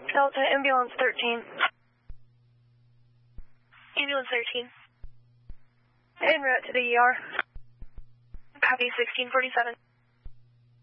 Delta, ambulance 13. Ambulance 13. En route to the ER. Copy 1647.